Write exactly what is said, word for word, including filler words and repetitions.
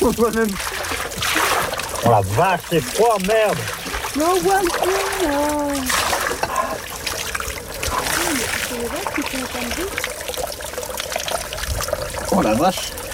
chaud toi-même. Oh la vache, c'est froid, merde. Non, on voit le fond, là. Oh la vache.